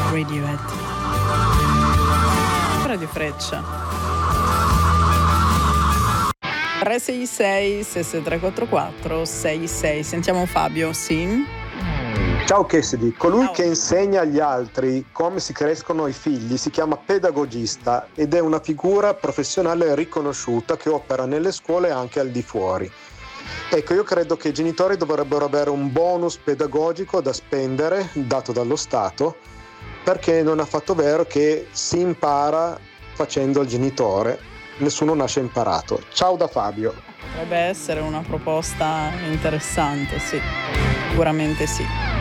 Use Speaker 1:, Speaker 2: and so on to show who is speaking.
Speaker 1: Radiohead. Radio Freccia. 366 6344 66. Sentiamo Fabio, sì.
Speaker 2: Ciao Cassidy, colui
Speaker 1: Ciao.
Speaker 2: che insegna agli altri come si crescono i figli si chiama pedagogista ed è una figura professionale riconosciuta che opera nelle scuole e anche al di fuori. Ecco, io credo che i genitori dovrebbero avere un bonus pedagogico da spendere dato dallo Stato, perché non è affatto vero che si impara facendo il genitore, nessuno nasce imparato. Ciao da Fabio.
Speaker 1: Potrebbe essere una proposta interessante, sì, sicuramente sì.